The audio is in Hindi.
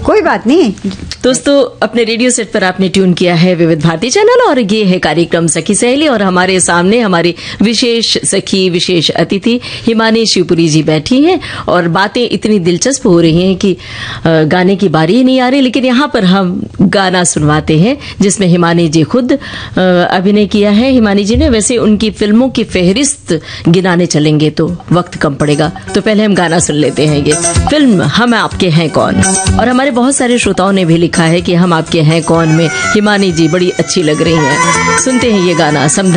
कोई बात नहीं। दोस्तों, अपने रेडियो सेट पर आपने ट्यून किया है विविध भारती चैनल और ये है कार्यक्रम सखी सहेली और हमारे सामने हमारी विशेष सखी, विशेष अतिथि हिमानी शिवपुरी जी बैठी हैं और बातें इतनी दिलचस्प हो रही हैं कि गाने की बारी ही नहीं आ रही। लेकिन यहाँ पर हम गाना सुनवाते हैं जिसमें हिमानी जी खुद अभिनय किया है। हिमानी जी ने वैसे उनकी फिल्मों की फेहरिस्त गिनाने चलेंगे तो वक्त कम पड़ेगा, तो पहले हम गाना सुन लेते हैं। ये फिल्म हम आपके हैं कौन, और हमारे बहुत सारे श्रोताओं ने भी लिखा है कि हम आपके हैं कौन में हिमानी जी बड़ी अच्छी लग रही हैं। सुनते हैं ये गाना समझ